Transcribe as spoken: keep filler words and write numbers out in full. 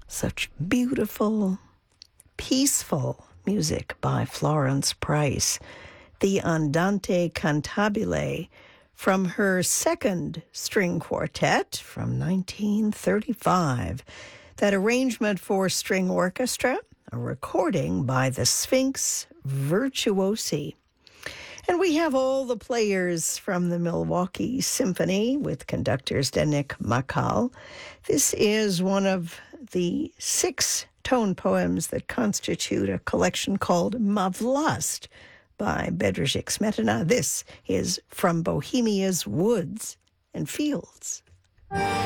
Such beautiful, peaceful music by Florence Price. The Andante Cantabile from her second string quartet from nineteen thirty-five. That arrangement for string orchestra, a recording by the Sphinx Virtuosi. And we have all the players from the Milwaukee Symphony with conductor Zdeněk Makal. This is one of the six tone poems that constitute a collection called Mavlast by Bedřich Smetana. This is From Bohemia's Woods and Fields.